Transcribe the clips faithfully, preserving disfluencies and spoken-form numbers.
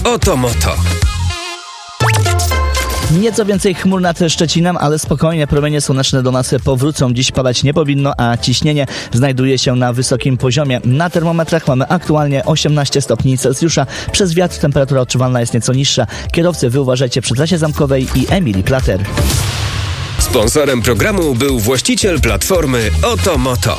Oto Moto. Nieco więcej chmur nad Szczecinem, ale spokojnie, promienie słoneczne do nas powrócą. Dziś padać nie powinno, a ciśnienie znajduje się na wysokim poziomie. Na termometrach mamy aktualnie osiemnaście stopni Celsjusza. Przez wiatr temperatura odczuwalna jest nieco niższa. Kierowcy, wy uważajcie przy trasie zamkowej i Emilii Plater. Sponsorem programu był właściciel platformy Oto Moto.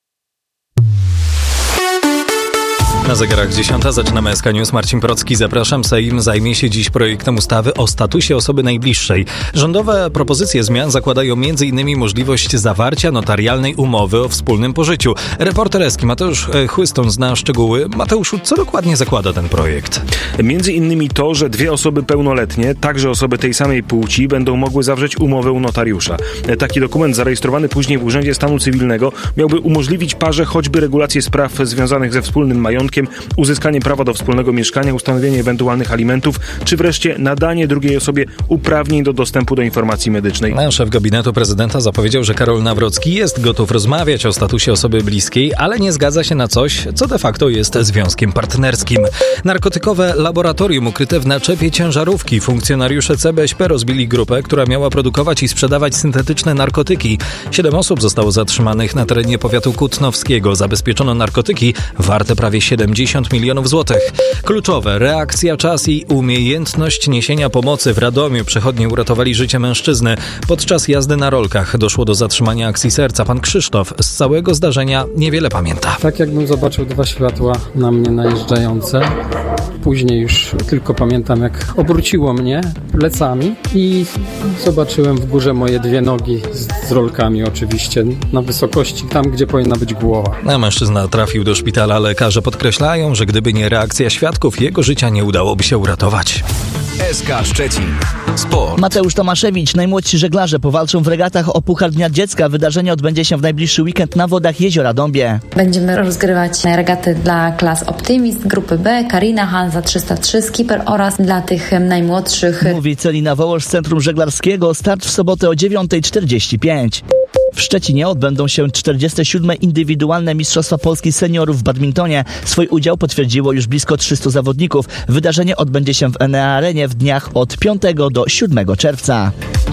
Na zegarach dziesiąta zaczynamy S K News. Marcin Procki, zapraszam. Sejm zajmie się dziś projektem ustawy o statusie osoby najbliższej. Rządowe propozycje zmian zakładają między innymi możliwość zawarcia notarialnej umowy o wspólnym pożyciu. Reporter Eski Mateusz Chłyston zna szczegóły. Mateuszu, co dokładnie zakłada ten projekt? Między innymi to, że dwie osoby pełnoletnie, także osoby tej samej płci, będą mogły zawrzeć umowę u notariusza. Taki dokument zarejestrowany później w Urzędzie Stanu Cywilnego miałby umożliwić parze choćby regulację spraw związanych ze wspólnym majątkiem, uzyskanie prawa do wspólnego mieszkania, ustanowienie ewentualnych alimentów, czy wreszcie nadanie drugiej osobie uprawnień do dostępu do informacji medycznej. Szef gabinetu prezydenta zapowiedział, że Karol Nawrocki jest gotów rozmawiać o statusie osoby bliskiej, ale nie zgadza się na coś, co de facto jest związkiem partnerskim. Narkotykowe laboratorium ukryte w naczepie ciężarówki. Funkcjonariusze C B S P rozbili grupę, która miała produkować i sprzedawać syntetyczne narkotyki. Siedem osób zostało zatrzymanych na terenie powiatu kutnowskiego. Zabezpieczono narkotyki warte prawie siedemdziesiąt milionów złotych. Kluczowe: reakcja, czas i umiejętność niesienia pomocy. W Radomiu przechodnie uratowali życie mężczyzny. Podczas jazdy na rolkach doszło do zatrzymania akcji serca. Pan Krzysztof z całego zdarzenia niewiele pamięta. Tak jakbym zobaczył dwa światła na mnie najeżdżające. Później już tylko pamiętam, jak obróciło mnie plecami i zobaczyłem w górze moje dwie nogi z, z rolkami oczywiście, na wysokości tam, gdzie powinna być głowa. A mężczyzna trafił do szpitala. Lekarze podkreślają, że gdyby nie reakcja świadków, jego życia nie udałoby się uratować. S K Szczecin. Sport. Mateusz Tomaszewicz, najmłodsi żeglarze powalczą w regatach o Puchar Dnia Dziecka. Wydarzenie odbędzie się w najbliższy weekend na wodach Jeziora Dąbie. Będziemy rozgrywać regaty dla klas Optymist, grupy B, Karina, Hansa trzysta trzy, Skipper oraz dla tych najmłodszych. Mówi Celina Wołosz z Centrum Żeglarskiego. Start w sobotę o dziewiąta czterdzieści pięć. W Szczecinie odbędą się czterdzieste siódme indywidualne Mistrzostwa Polski Seniorów w badmintonie. Swój udział potwierdziło już blisko trzystu zawodników. Wydarzenie odbędzie się w Enea Arenie w dniach od piątego do siódmego czerwca.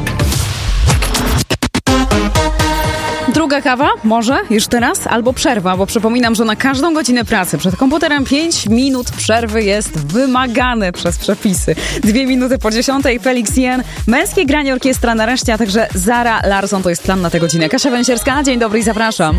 Druga kawa? Może? Już teraz? Albo przerwa, bo przypominam, że na każdą godzinę pracy przed komputerem pięć minut przerwy jest wymagane przez przepisy. Dwie minuty po dziesiątej Felix Jen, męskie granie orkiestra nareszcie, a także Zara Larsson. To jest plan na tę godzinę. Kasia Węsierska, dzień dobry i zapraszam.